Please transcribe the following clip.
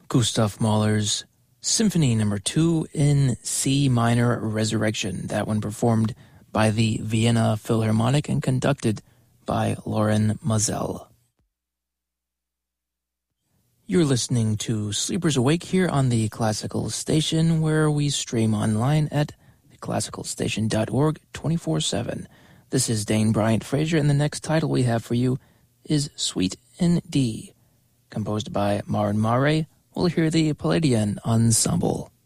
Gustav Mahler's Symphony No. 2 in C minor, Resurrection. That one performed by the Vienna Philharmonic and conducted by Loren Mazel. You're listening to Sleepers Awake here on the Classical Station, where we stream online at theclassicalstation.org 24/7. This is Dane Bryant Frazier, and the next title we have for you is Suite in D. Composed by Marin Mare, we'll hear the Palladian Ensemble.